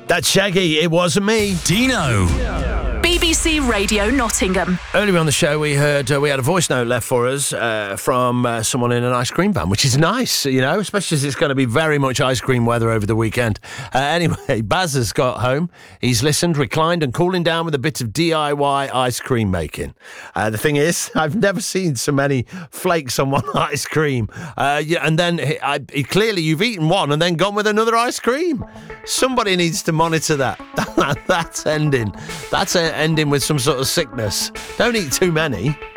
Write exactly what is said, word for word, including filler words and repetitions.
That's Shaggy. It wasn't me. Dino. B B C Radio Nottingham. Earlier on the show, we heard uh, we had a voice note left for us uh, from uh, someone in an ice cream van, which is nice, you know, especially as it's going to be very much ice cream weather over the weekend. Uh, anyway, Baz has got home. He's listened, reclined, and cooling down with a bit of D I Y ice cream making. Uh, the thing is, I've never seen so many flakes on one ice cream. Uh, yeah, and then I, I, clearly you've eaten one and then gone with another ice cream. Somebody needs to monitor that. That's ending. That's ending with some sort of sickness. Don't eat too many.